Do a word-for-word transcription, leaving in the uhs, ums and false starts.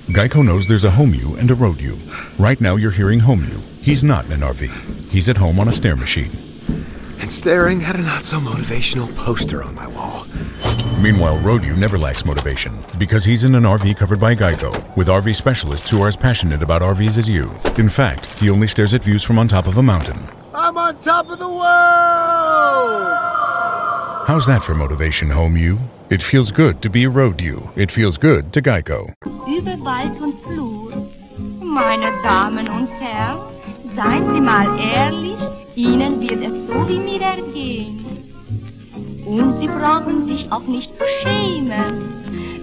Geico knows there's a home you and a road you. Right now you're hearing home you. He's not in an R V. He's at home on a stair machine. And staring at a not-so-motivational poster on my wall. Meanwhile, road you never lacks motivation because he's in an R V covered by Geico with R V specialists who are as passionate about R Vs as you. In fact, he only stares at views from on top of a mountain. I'm on top of the world! How's that for motivation, home you? It feels good to be a road you. It feels good to Geico. Über Wald und Flur. Meine Damen und Herren, seien Sie mal ehrlich, Ihnen wird es so wie mir ergehen. Und Sie brauchen sich auch nicht zu schämen.